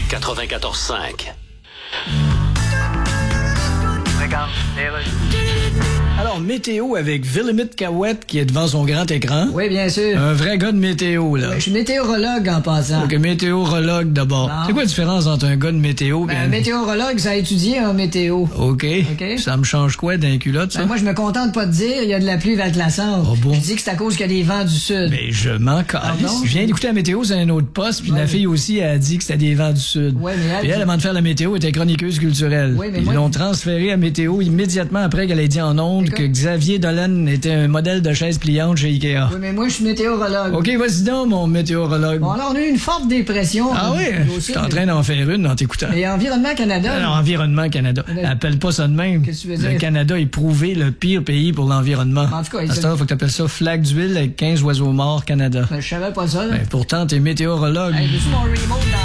94.5. Alors, météo avec Villemite Cahouette qui est devant son grand écran. Oui, bien sûr. Un vrai gars de météo, là. Je suis météorologue en passant. OK, météorologue d'abord. Non. C'est quoi la différence entre un gars de météo et Un météorologue, ça a étudié en météo. OK. OK. Ça me change quoi d'un culotte, ça? Moi, je me contente pas de dire il y a de la pluie verglaçante. Oh bon? Je dis que c'est à cause qu'il y a des vents du sud. Mais je m'en calisse. Pardon? Je viens d'écouter la météo sur un autre poste, puis la fille aussi a dit que c'était des vents du sud. Ouais, mais Puis elle, avant de faire la météo, était chroniqueuse culturelle. Oui, mais Ils moi- l'ont transférée à météo immédiatement après qu'elle ait dit en ondes Écoute. que Xavier Dolan était un modèle de chaise pliante chez Ikea. Oui, mais moi, je suis météorologue. OK, vas-y donc, mon météorologue. Bon, là, on a eu une forte dépression. Ah oui? Au Je sud, suis en train d'en faire une en t'écoutant. Et Environnement Canada. Alors, Environnement Canada. Mais- Appelle pas ça de même. Qu'est-ce que tu veux Le dire? Canada est prouvé le pire pays pour l'environnement. En tout cas, à ce temps, faut que t'appelles ça flaque d'huile avec 15 oiseaux morts Canada. Je savais pas ça, là. Ben, pourtant, t'es météorologue. Hey, veux-tu mon remote dans